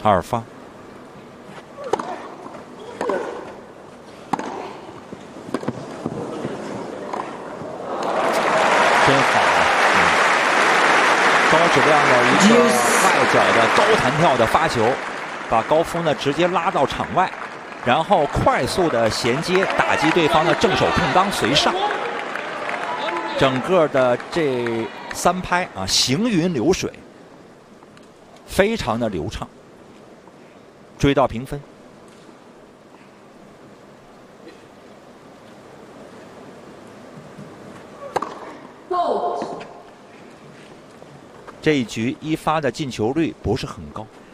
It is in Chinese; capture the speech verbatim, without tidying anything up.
二发。真好啊！嗯，高质量的一个外拽的高弹跳的发球，把高夫呢直接拉到场外，然后快速的衔接打击对方的正手控裆随上。整个的这三拍啊，行云流水，非常的流畅。追到平分。这一局一发的进球率不是很高。